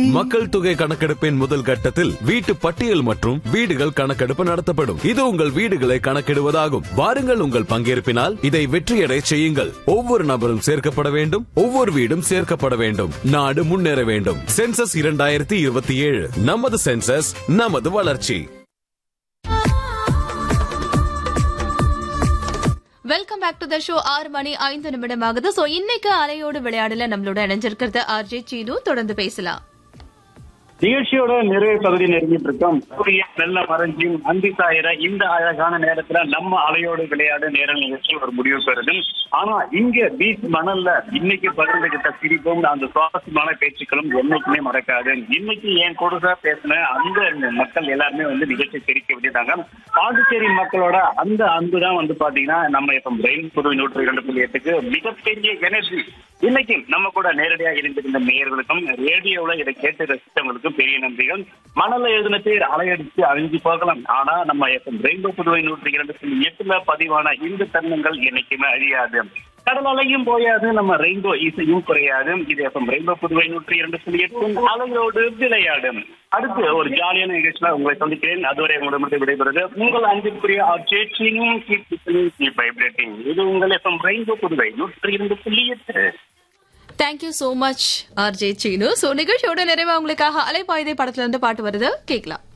மக்கள் தொகை கணக்கெடுப்பின் முதல் கட்டத்தில் வீட்டு பட்டியல் மற்றும் வீடுகள் கணக்கெடுப்பு நடத்தப்படும். இது உங்கள் வீடுகளை கணக்கிடுவதாகும். வாருங்கள், உங்கள் பங்கேற்பினால் இதை வெற்றியடை செய்யுங்கள். ஒவ்வொரு நபரும் சேர்க்கப்பட வேண்டும், ஒவ்வொரு வீடும் சேர்க்கப்பட வேண்டும். நாடு முன்னேற வேண்டும். சென்சஸ் 2027, நமது சென்சஸ், நமது வளர்ச்சி. Welcome back to the show. 6 மணி 5 நிமிடம் ஆகுது. சோ இன்னைக்கு அலையோடு விளையாடல நம்மளோட இணைஞ்சிருக்கிறது ஆர்ஜே சீனு. தொடர்ந்து பேசலாம். நிகழ்ச்சியோட நிறைய பகுதி நெருங்கிட்டு இருக்கோம். சூரியன் நல்ல மறைஞ்சும் அந்தி சாயிர இந்த அழகான நேரத்துல நம்ம அலையோடு விளையாடு நேரல் நிகழ்ச்சி ஒரு முடிவு பெறுது. ஆனா இங்க பீச் மணல்ல இன்னைக்கு பகிர்ந்துகிட்ட சிரிப்பும் அந்த சுவாரஸ்யமான பேச்சுக்களும் என்னைக்குமே மறக்காது. இன்னைக்கு என் கூட பேசின அந்த மக்கள் எல்லாருமே நிகழ்ச்சி சிரிக்க விட்டுட்டாங்க. பாண்டிச்சேரி மக்களோட அந்த அன்புதான் பாத்தீங்கன்னா நம்ம இப்ப ரெயின் புதுவை 102.8க்கு மிகப்பெரிய எனர்ஜி. இன்னைக்கு நம்ம கூட நேரடியாக இருந்திருந்த நேயர்களுக்கும் ரேடியோல இதை கேட்டு ரசித்தவங்களுக்கும் பெரிய நன்றிகள். மணல எழுதின பேர் அலையடிச்சு அழிஞ்சு போகலாம், ஆனா நம்ம ரெயின்போ புதுவை 102.8ல பதிவான இந்த தருணங்கள் என்னைக்குமே அழியாது. கடல் அலையும் போயாது, நம்ம ரெயின்போ இசையும் குறையாது. இது ரெயின்போ புதுவை 102.8 அலையோடு விளையாடு. அடுத்து ஒரு ஜாலியான நிகழ்ச்சியில உங்களை சந்திக்கிறேன். அதுவரை உங்களிடமிருந்து விடைபெறுவது உங்கள் அன்பிற்குரிய ஆர்ஜே சீனு. இது உங்கள் rainbow Puduvai 102.8. Thank you so much RJ Seenu. So நிகழ்ச்சியோட நிறைவா உங்களுக்காக அலைப்பாயுதை படத்துல இருந்து பாட்டு வருது, கேட்கலாம்.